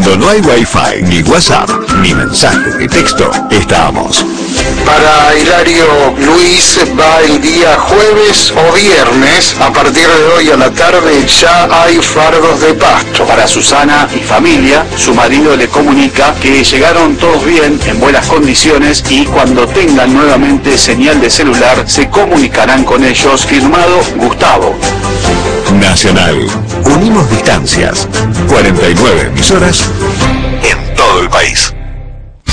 Cuando no hay wifi, ni WhatsApp, ni mensaje de texto, estamos. Para Hilario Luis va el día jueves o viernes. A partir de hoy a la tarde ya hay fardos de pasto. Para Susana y familia, su marido le comunica que llegaron todos bien, en buenas condiciones, y cuando tengan nuevamente señal de celular se comunicarán con ellos. Firmado Gustavo. Nacional. Unimos distancias. 49 emisoras en todo el país.